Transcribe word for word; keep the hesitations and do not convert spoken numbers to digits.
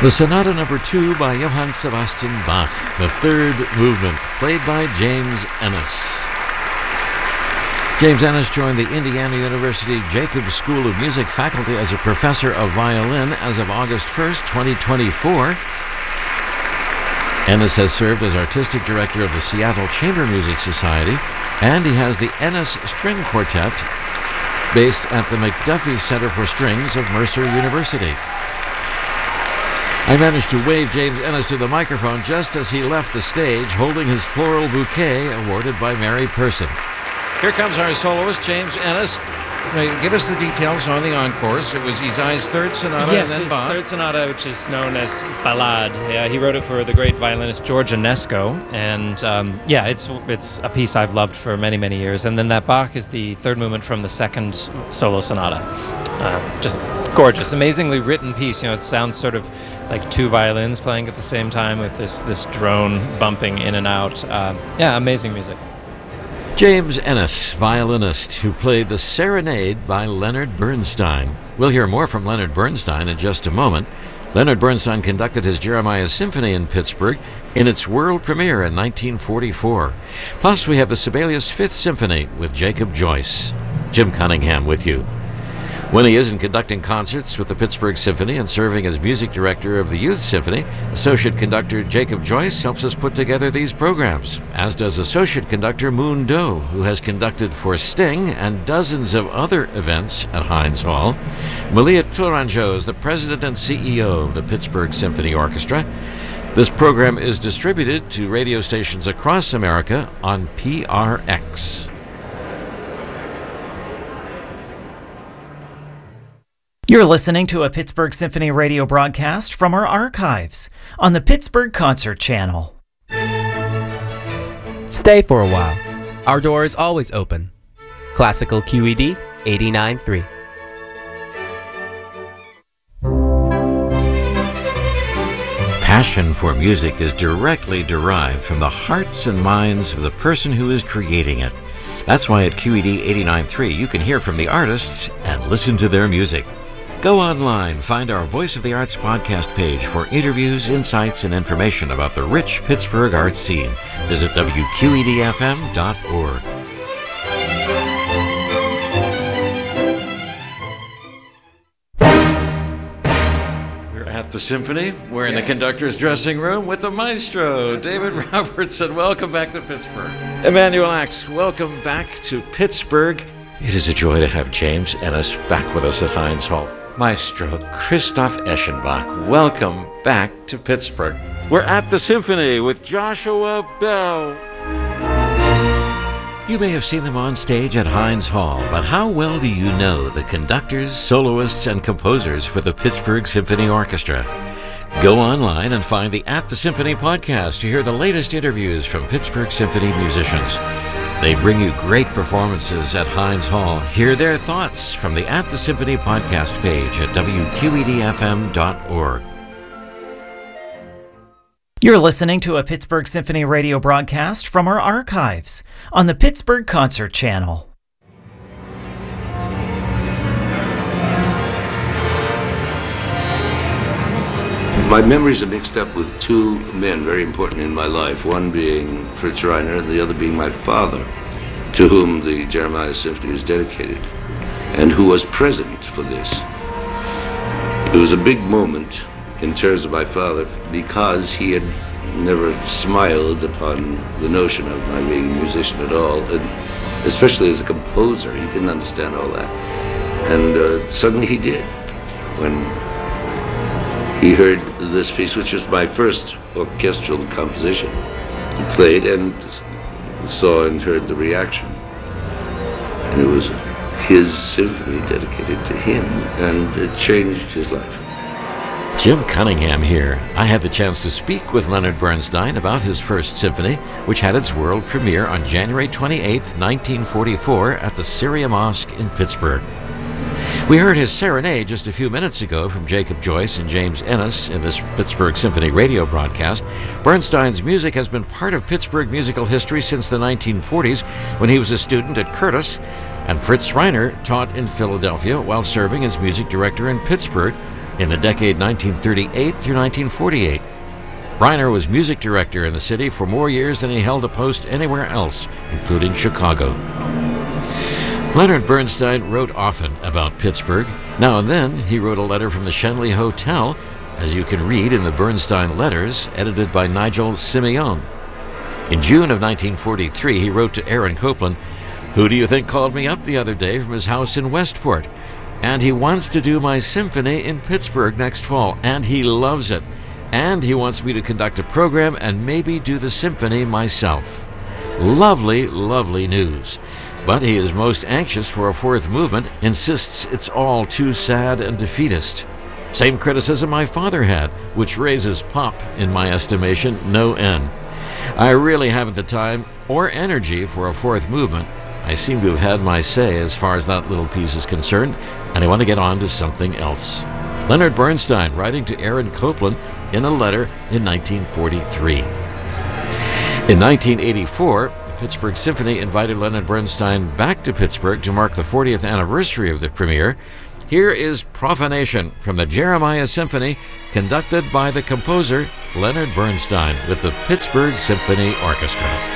The Sonata Number Two by Johann Sebastian Bach, the third movement, played by James Ennis. James Ennis joined the Indiana University Jacobs School of Music faculty as a professor of violin as of August first, twenty twenty-four. Ennis has served as artistic director of the Seattle Chamber Music Society, and he has the Ennis String Quartet based at the McDuffie Center for Strings of Mercer University. I managed to wave James Ennis to the microphone just as he left the stage holding his floral bouquet awarded by Mary Person. Here comes our soloist, James Ennis. Now, give us the details on the encores. It was Isai's third sonata yes, and then his Bach. third sonata, which is known as Ballade. Yeah, he wrote it for the great violinist George Enesco, and um, yeah, it's it's a piece I've loved for many, many years. And then that Bach is the third movement from the second solo sonata. Uh, just gorgeous, amazingly written piece. You know, it sounds sort of like two violins playing at the same time with this this drone bumping in and out. Uh, yeah, amazing music. James Ennis, violinist, who played the Serenade by Leonard Bernstein. We'll hear more from Leonard Bernstein in just a moment. Leonard Bernstein conducted his Jeremiah Symphony in Pittsburgh in its world premiere in nineteen forty-four. Plus, we have the Sibelius Fifth Symphony with Jacob Joyce. Jim Cunningham with you. When he isn't conducting concerts with the Pittsburgh Symphony and serving as music director of the Youth Symphony, associate conductor Jacob Joyce helps us put together these programs, as does associate conductor Moon Do, who has conducted for Sting and dozens of other events at Heinz Hall. Malia Tourangeau is the president and C E O of the Pittsburgh Symphony Orchestra. This program is distributed to radio stations across America on P R X. You're listening to a Pittsburgh Symphony radio broadcast from our archives on the Pittsburgh Concert Channel. Stay for a while. Our door is always open. Classical Q E D eighty-nine point three. Passion for music is directly derived from the hearts and minds of the person who is creating it. That's why at Q E D eighty-nine point three you can hear from the artists and listen to their music. Go online, find our Voice of the Arts podcast page for interviews, insights, and information about the rich Pittsburgh art scene. Visit W Q E D F M dot org. We're at the Symphony. We're in the conductor's dressing room with the maestro, David Robertson. Welcome back to Pittsburgh. Emmanuel Axe, welcome back to Pittsburgh. It is a joy to have James Ennis back with us at Heinz Hall. Maestro Christoph Eschenbach, welcome back to Pittsburgh. We're at the Symphony with Joshua Bell. You may have seen them on stage at Heinz Hall, but how well do you know the conductors, soloists, and composers for the Pittsburgh Symphony Orchestra? Go online and find the At the Symphony podcast to hear the latest interviews from Pittsburgh Symphony musicians. They bring you great performances at Heinz Hall. Hear their thoughts from the At the Symphony podcast page at W Q E D F M dot org. You're listening to a Pittsburgh Symphony radio broadcast from our archives on the Pittsburgh Concert Channel. My memories are mixed up with two men very important in my life, one being Fritz Reiner and the other being my father, to whom the Jeremiah Symphony is dedicated, and who was present for this. It was a big moment in terms of my father because he had never smiled upon the notion of my being a musician at all, and especially as a composer, he didn't understand all that. And uh, suddenly he did, when he heard this piece, which was my first orchestral composition. He played and saw and heard the reaction. And it was his symphony dedicated to him, and it changed his life. Jim Cunningham here. I had the chance to speak with Leonard Bernstein about his first symphony, which had its world premiere on January twenty-eighth, nineteen forty-four at the Syria Mosque in Pittsburgh. We heard his Serenade just a few minutes ago from Jacob Joyce and James Ennis in this Pittsburgh Symphony radio broadcast. Bernstein's music has been part of Pittsburgh musical history since the nineteen forties, when he was a student at Curtis, and Fritz Reiner taught in Philadelphia while serving as music director in Pittsburgh in the decade nineteen thirty-eight through nineteen forty-eight. Reiner was music director in the city for more years than he held a post anywhere else, including Chicago. Leonard Bernstein wrote often about Pittsburgh. Now and then, he wrote a letter from the Schenley Hotel, as you can read in the Bernstein Letters, edited by Nigel Simeone. In June of nineteen forty-three, he wrote to Aaron Copland, "Who do you think called me up the other day from his house in Westport? And he wants to do my symphony in Pittsburgh next fall, and he loves it. And he wants me to conduct a program and maybe do the symphony myself." Lovely, lovely news. But he is most anxious for a fourth movement, insists it's all too sad and defeatist. Same criticism my father had, which raises pop, in my estimation, no end. I really haven't the time or energy for a fourth movement. I seem to have had my say as far as that little piece is concerned, and I want to get on to something else. Leonard Bernstein writing to Aaron Copland in a letter in nineteen forty-three. In nineteen eighty-four, Pittsburgh Symphony invited Leonard Bernstein back to Pittsburgh to mark the fortieth anniversary of the premiere. Here is Profanation from the Jeremiah Symphony, conducted by the composer Leonard Bernstein with the Pittsburgh Symphony Orchestra.